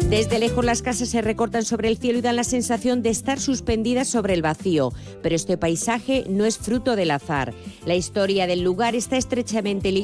Desde lejos las casas se recortan sobre el cielo y dan la sensación de estar suspendidas sobre el vacío. Pero este paisaje no es fruto del azar. La historia del lugar está estrechamente ligada